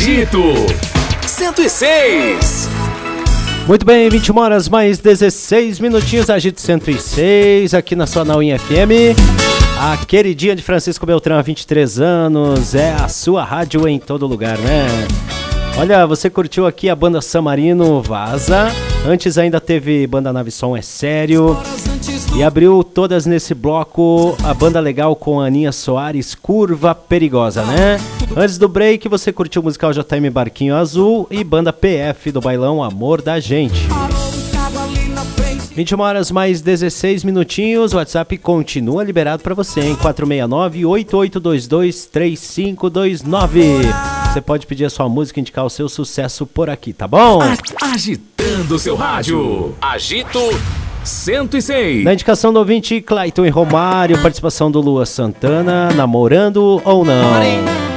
Agito 106. Muito bem, 21 horas mais 16 minutinhos, Agito 106, aqui na sua Nauinha FM. A queridinha de Francisco Beltrão, há 23 anos, é a sua rádio em todo lugar, né? Olha, você curtiu aqui a banda San Marino, Vaza. Antes ainda teve banda Nave Som, É Sério. E abriu todas nesse bloco a banda legal com a Aninha Soares, Curva Perigosa, né? Antes do break você curtiu o musical JM Barquinho Azul e banda PF do bailão Amor da Gente. 21 horas mais 16 minutinhos, o WhatsApp continua liberado para você, hein? 469-8822-3529. Você pode pedir a sua música e indicar o seu sucesso por aqui, tá bom? Agitando o seu rádio. Agito 106. Na indicação do ouvinte, Clayton e Romário, participação do Lua Santana, Namorando ou Não.